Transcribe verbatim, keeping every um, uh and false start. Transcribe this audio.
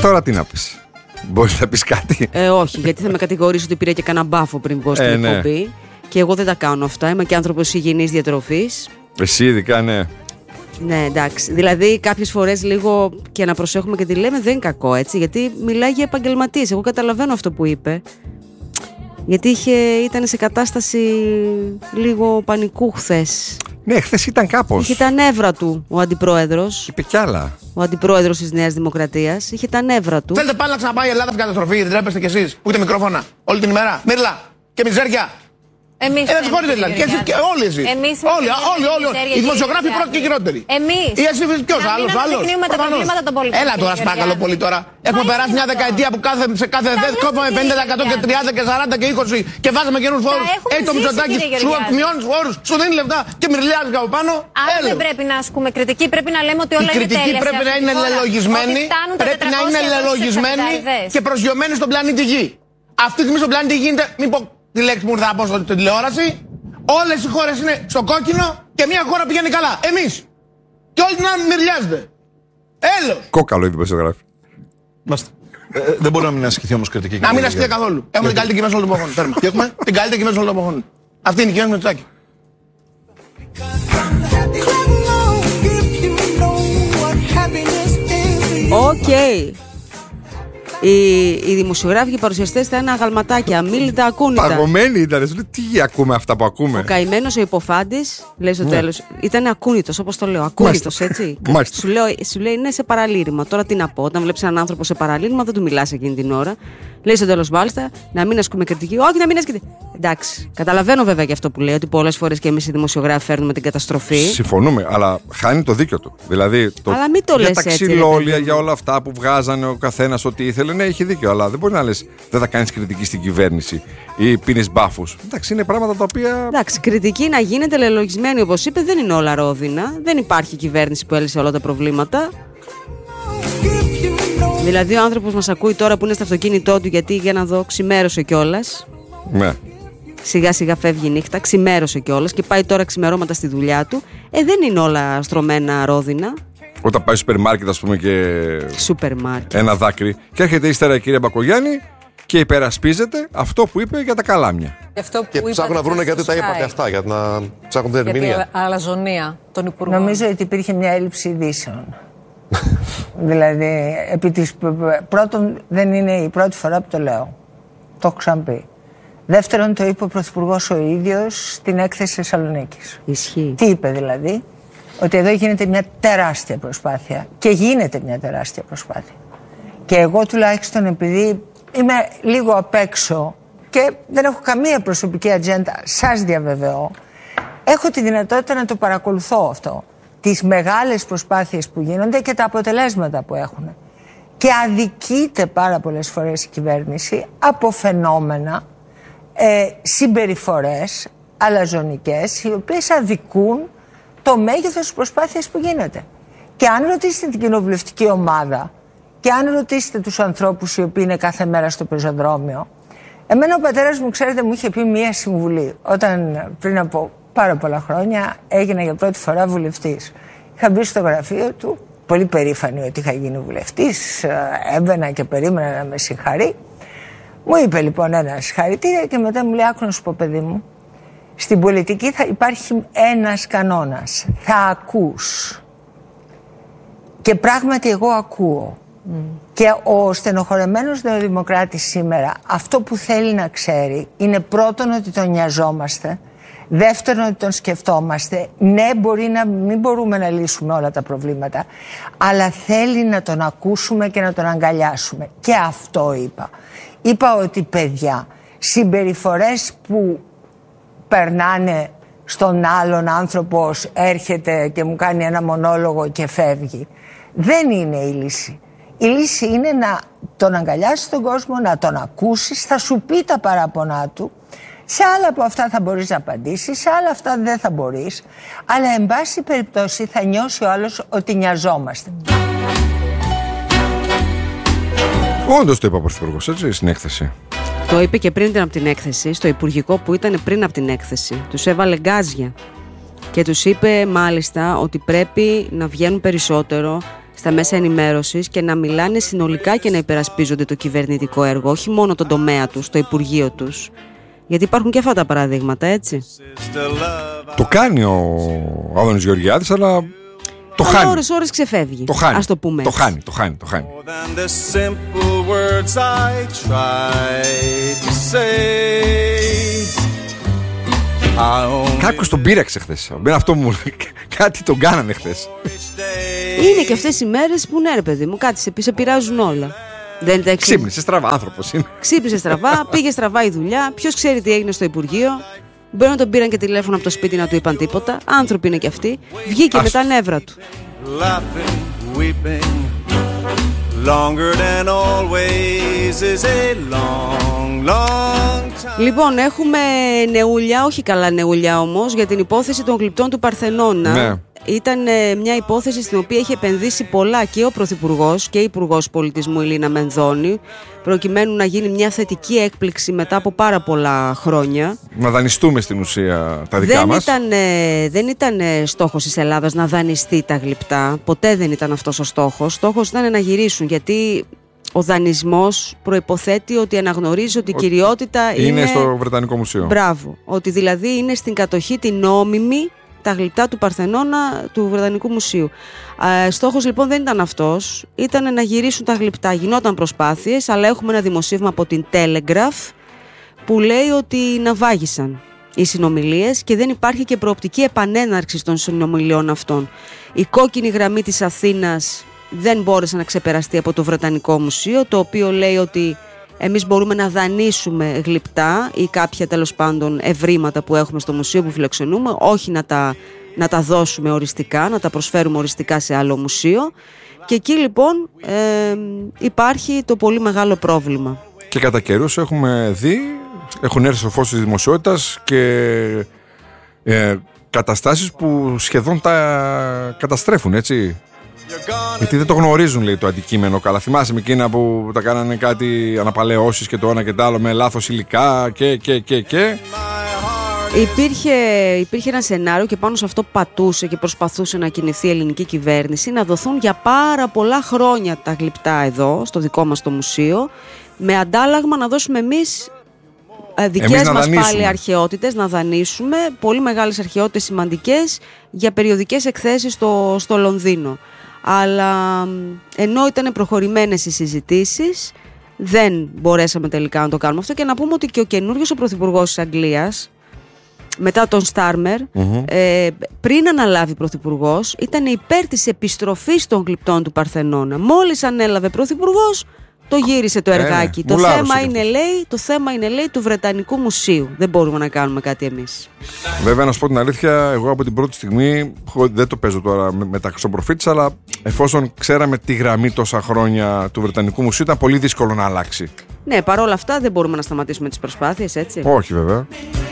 Τώρα τι να πεις? Μπορείς να πεις κάτι? Ε, όχι, γιατί θα με κατηγορήσει ότι πήρα και κανένα μπάφο πριν βγω στην ε, ναι. εκπομπή. Και εγώ δεν τα κάνω αυτά. Είμαι και άνθρωπος υγιεινής διατροφής. Εσύ ειδικά, ναι. Ναι, εντάξει. Δηλαδή, κάποιες φορές λίγο και να προσέχουμε και τι λέμε δεν είναι κακό, έτσι. Γιατί μιλάει για επαγγελματίες. Εγώ καταλαβαίνω αυτό που είπε. Γιατί είχε, ήταν σε κατάσταση λίγο πανικού χθες. Ναι, χθες ήταν κάπως. Είχε τα νεύρα του ο αντιπρόεδρος. Είπε κι άλλα. Ο αντιπρόεδρος της Νέας Δημοκρατίας. Είχε τα νεύρα του. Θέλετε πάλι να ξαναπάει η Ελλάδα στην καταστροφή? Δεν τρέπεστε κι εσείς που έχετε μικρόφωνα όλη την ημέρα? Μύρλα και μιζέρια. Εμείς. Ε, δεν συγχωρείτε δηλαδή. Και εσείς και όλοι εσείς. Εμείς όλοι, όλοι, όλοι. Οι δημοσιογράφοι πρώτοι και χειρότεροι. Εμείς. Ή εσύ ποιος άλλος, άλλος. τα προβλήματα των πολιτών. Έλα τώρα, σας παρακαλώ πολύ τώρα. Έχουμε περάσει μια δεκαετία που κάθε, σε κάθε ΔΕΘ κόβαμε πενήντα τοις εκατό και τριάντα και σαράντα και είκοσι και βάζαμε καινούριους φόρους. Έχει το Μητσοτάκη, σου μειώνει τους φόρους, σου δίνει λεφτά και μυρλιάζει από πάνω. Άρα δεν πρέπει να ασκούμε κριτική, πρέπει να λέμε ότι όλα είναι τέλεια. Η κριτική πρέπει να είναι λελογισμένη, πρέπει να είναι λελογισμένη και προσγειωμένη στον πλανήτη Γη. Αυτή τη στιγμή στον πλανήτη Γη γίνεται, μην πω τη λέξη μου θα πω στην τηλεόραση. Όλες οι χώρες είναι στο κόκκινο και μια χώρα πηγαίνει καλά. Εμείς. Και όλοι την άλλη μυρλιάζετε. Έλος. Κόκαλο η δημοσιογράφη. Μάστε. Ε, δεν μπορεί να μην ασκηθεί όμως κριτική. Να μην ασκηθεί καθόλου. Έχουμε την καλύτερη κυβέρνηση όλων των εποχών. Τέρμα. Και έχουμε την καλύτερη κυβέρνηση όλων των εποχών. Αυτή είναι η κυβέρνηση Μητσοτάκη. Οκ. Okay. Οι, οι δημοσιογράφοι και οι παρουσιαστές ήταν αγαλματάκια, αμίλητα, ακούνητα. Παγωμένοι ήταν. Σου λέει τι ακούμε αυτά που ακούμε. Ο καημένος ο υποφάντης, λέει στο ναι. τέλος, ήταν ακούνητος, όπως το λέω. Ακούνητος, έτσι. Σου, λέω, σου λέει είναι σε παραλήρημα. Τώρα τι να πω, όταν βλέπεις έναν άνθρωπο σε παραλήρημα, δεν του μιλάς εκείνη την ώρα. Λέει στο τέλος μάλιστα, να μην ασκούμε κριτική. Όχι, να μην ασκούμε. Εντάξει. Καταλαβαίνω βέβαια και αυτό που λέει, ότι πολλές φορές και εμείς οι δημοσιογράφοι φέρνουμε την καταστροφή. Συμφωνούμε, αλλά χάνει το δίκιο του. Δηλαδή, το, αλλά μην το για λες τα έτσι, ξυλόλια, για όλα αυτά που βγάζανε ο καθένας ό,τι ήθελε, ναι, έχει δίκιο. Αλλά δεν μπορεί να λες δεν θα κάνεις κριτική στην κυβέρνηση ή πίνεις μπάφους. Εντάξει, είναι πράγματα τα οποία. Εντάξει, κριτική να γίνεται λελογισμένη, όπως είπε, δεν είναι όλα ρόδινα. Δεν υπάρχει κυβέρνηση που έλυσε όλα τα προβλήματα. Δηλαδή, ο άνθρωπος μας ακούει τώρα που είναι στο αυτοκίνητό του, γιατί για να δω, ξημέρωσε κιόλας. Ναι. Σιγά σιγά φεύγει η νύχτα, ξημέρωσε κιόλας και πάει τώρα ξημερώματα στη δουλειά του. Ε, δεν είναι όλα στρωμένα ρόδινα. Όταν πάει στο σούπερ μάρκετ, ας πούμε, και. Σούπερ μάρκετ. Ένα δάκρυ. Και έρχεται ύστερα η κυρία Μπακογιάννη και υπερασπίζεται αυτό που είπε για τα καλάμια. Αυτό και ψάχνουν να βρουν γιατί τα είπατε αυτά, για να ψάχνουν την ερμηνεία. Για την αλαζονία των υπουργών. Νομίζω ότι υπήρχε μια έλλειψη ειδήσεων. Δηλαδή, επί της, πρώτον, δεν είναι η πρώτη φορά που το λέω. Το έχω ξαναπεί. Δεύτερον, το είπε ο Πρωθυπουργός ο ίδιος στην έκθεση Θεσσαλονίκης. Ισχύει. Τι είπε δηλαδή? Ότι εδώ γίνεται μια τεράστια προσπάθεια. Και γίνεται μια τεράστια προσπάθεια. Και εγώ τουλάχιστον, επειδή είμαι λίγο απ' έξω και δεν έχω καμία προσωπική ατζέντα, σας διαβεβαιώ, έχω τη δυνατότητα να το παρακολουθώ αυτό. Τις μεγάλες προσπάθειες που γίνονται και τα αποτελέσματα που έχουν. Και αδικείται πάρα πολλές φορές η κυβέρνηση από φαινόμενα, ε, συμπεριφορές αλαζονικές, οι οποίες αδικούν το μέγεθος της προσπάθειας που γίνεται. Και αν ρωτήσετε την κοινοβουλευτική ομάδα και αν ρωτήσετε τους ανθρώπους οι οποίοι είναι κάθε μέρα στο πεζοδρόμιο, εμένα ο πατέρας μου, ξέρετε, μου είχε πει μία συμβουλή όταν πριν από πάρα πολλά χρόνια έγινα για πρώτη φορά βουλευτής. Είχα μπει στο γραφείο του, πολύ περήφανη ότι είχα γίνει βουλευτής, έμπαινα και περίμενα να με συγχαρεί. Μου είπε λοιπόν ένα συγχαρητήρια και μετά μου λέει: άκου να σου πω, παιδί μου, στην πολιτική θα υπάρχει ένας κανόνας. Θα ακούς. Και πράγματι εγώ ακούω. Mm. Και ο στενοχωρεμένος νεοδημοκράτης σήμερα αυτό που θέλει να ξέρει είναι πρώτον ότι τον νοιαζόμαστε, δεύτερον ότι τον σκεφτόμαστε. Ναι, μπορεί να μην μπορούμε να λύσουμε όλα τα προβλήματα, αλλά θέλει να τον ακούσουμε και να τον αγκαλιάσουμε. Και αυτό είπα. Είπα ότι, παιδιά, συμπεριφορές που περνάνε στον άλλον άνθρωπο, έρχεται και μου κάνει ένα μονόλογο και φεύγει, δεν είναι η λύση. Η λύση είναι να τον αγκαλιάσεις τον κόσμο, να τον ακούσεις, θα σου πει τα παράπονά του. Σε άλλα από αυτά θα μπορείς να απαντήσεις, σε άλλα αυτά δεν θα μπορείς. Αλλά εν πάση περιπτώσει θα νιώσει ο άλλος ότι νοιαζόμαστε. Όντως το είπε ο Πρωθυπουργός, έτσι, στην έκθεση. Το είπε και πριν από την έκθεση, στο Υπουργικό που ήταν πριν από την έκθεση. Τους έβαλε γκάζια και τους είπε μάλιστα ότι πρέπει να βγαίνουν περισσότερο στα μέσα ενημέρωσης και να μιλάνε συνολικά και να υπερασπίζονται το κυβερνητικό έργο, όχι μόνο τον τομέα τους, το Υπουργείο τους. Γιατί υπάρχουν και αυτά τα παραδείγματα, έτσι. Το κάνει ο Άδωνης Γεωργιάδης, αλλά το αλλά χάνει. ώρες ώρες ξεφεύγει. Το χάνει. Ας το πούμε. Το χάνει, το χάνει, το χάνει. Κάποιος τον πήραξε χθες. Μπαίνει αυτό μου. Κάτι τον κάνανε χθες. Είναι και αυτές οι μέρες που ναι, ρε παιδί μου, κάτι σε, σε πειράζουν όλα. Δεν είναι ξύπνησε στραβά, άνθρωπος είναι. Ξύπνησε στραβά, πήγε στραβά η δουλειά. Ποιος ξέρει τι έγινε στο Υπουργείο. Μπορεί να τον πήραν και τηλέφωνο από το σπίτι να του είπαν τίποτα. Άνθρωποι είναι και αυτοί. Βγήκε Ας... με τα νεύρα του. Λοιπόν, έχουμε νεούλια, όχι καλά νεούλια όμως, για την υπόθεση των γλυπτών του Παρθενώνα. Ναι. Ήταν μια υπόθεση στην οποία είχε επενδύσει πολλά και ο Πρωθυπουργός και η Υπουργός Πολιτισμού η Λίνα Μενδώνη, προκειμένου να γίνει μια θετική έκπληξη μετά από πάρα πολλά χρόνια. Να δανειστούμε στην ουσία τα δικά δεν μας. Ήταν, δεν ήταν στόχος της Ελλάδας να δανειστεί τα γλυπτά. Ποτέ δεν ήταν αυτός ο στόχος. Στόχος ήταν να γυρίσουν, γιατί ο δανεισμός προϋποθέτει ότι αναγνωρίζει ότι η κυριότητα είναι, είναι στο Βρετανικό Μουσείο. Μπράβο. Ότι δηλαδή είναι στην κατοχή την νόμιμη τα γλυπτά του Παρθενώνα του Βρετανικού Μουσείου. Ε, στόχος λοιπόν δεν ήταν αυτός, ήταν να γυρίσουν τα γλυπτά. Γινόταν προσπάθειες, αλλά έχουμε ένα δημοσίευμα από την Telegraph που λέει ότι ναυάγησαν οι συνομιλίες και δεν υπάρχει και προοπτική επανέναρξη των συνομιλιών αυτών. Η κόκκινη γραμμή της Αθήνας δεν μπόρεσε να ξεπεραστεί από το Βρετανικό Μουσείο, το οποίο λέει ότι εμείς μπορούμε να δανείσουμε γλυπτά ή κάποια τέλος πάντων ευρήματα που έχουμε στο μουσείο που φιλοξενούμε, όχι να τα, να τα δώσουμε οριστικά, να τα προσφέρουμε οριστικά σε άλλο μουσείο. Και εκεί λοιπόν ε, υπάρχει το πολύ μεγάλο πρόβλημα. Και κατά καιρούς έχουμε δει, έχουν έρθει στο φως της δημοσιότητας και ε, καταστάσεις που σχεδόν τα καταστρέφουν, έτσι. Γιατί δεν το γνωρίζουν, λέει, το αντικείμενο καλά. Θυμάσαι με εκείνα που τα κάνανε κάτι αναπαλαιώσεις και το ένα και το άλλο με λάθος υλικά και και και και Υπήρχε, υπήρχε ένα σενάριο και πάνω σε αυτό πατούσε και προσπαθούσε να κινηθεί η ελληνική κυβέρνηση, να δοθούν για πάρα πολλά χρόνια τα γλυπτά εδώ στο δικό μας το μουσείο, με αντάλλαγμα να δώσουμε εμείς δικές μας πάλι αρχαιότητες, να δανείσουμε πολύ μεγάλες αρχαιότητες σημαντικές για περιοδικές εκθέσεις στο, στο Λονδίνο. Αλλά ενώ ήταν προχωρημένες οι συζητήσεις, δεν μπορέσαμε τελικά να το κάνουμε αυτό. Και να πούμε ότι και ο καινούριος ο πρωθυπουργός της Αγγλίας, μετά τον Στάρμερ, mm-hmm. ε, πριν αναλάβει πρωθυπουργός, ήταν υπέρ της επιστροφής των γλυπτών του Παρθενώνα. Μόλις ανέλαβε πρωθυπουργός, το γύρισε το εργάκι. Ε, το, θέμα είναι, λέει, το θέμα είναι, λέει, του Βρετανικού Μουσείου. Δεν μπορούμε να κάνουμε κάτι εμείς. Βέβαια, να σου πω την αλήθεια, εγώ από την πρώτη στιγμή, δεν το παίζω τώρα με τα χρυσοπροφήτης, αλλά εφόσον ξέραμε τη γραμμή τόσα χρόνια του Βρετανικού Μουσείου, ήταν πολύ δύσκολο να αλλάξει. Ναι, παρόλα αυτά δεν μπορούμε να σταματήσουμε τις προσπάθειες, έτσι. Όχι, βέβαια.